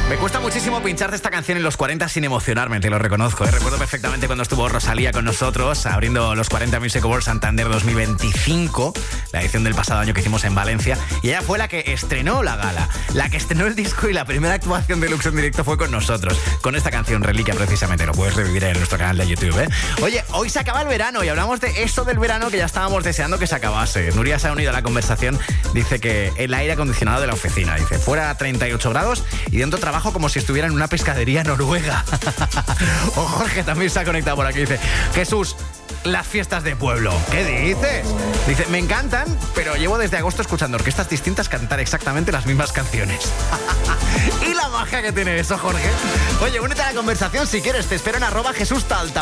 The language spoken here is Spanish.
Me cuesta muchísimo pincharte esta canción en los 40 sin emocionarme, te lo reconozco, ¿eh? Recuerdo perfectamente cuando estuvo Rosalía con nosotros abriendo los 40 Music Awards Santander 2025, la edición del pasado año que hicimos en Valencia, y ella fue la que estrenó la gala, la que estrenó el disco, y la primera actuación de Lux en directo fue con nosotros, con esta canción Reliquia precisamente. Lo puedes revivir en nuestro canal de YouTube, ¿eh? Oye, hoy se acaba el verano y hablamos de eso del verano que ya estábamos deseando que se acabase. Nuria se ha unido a la conversación, dice que el aire acondicionado de la oficina, dice, fuera 38 grados y dentro trabajo como si estuviera en una pescadería noruega. O Jorge también se ha conectado por aquí, dice, Jesús, las fiestas de pueblo. ¿Qué dices? Dice, me encantan, pero llevo desde agosto escuchando orquestas distintas cantar exactamente las mismas canciones. Y la magia que tiene eso, Jorge. Oye, únete a la conversación si quieres, te espero en @JesúsTalta.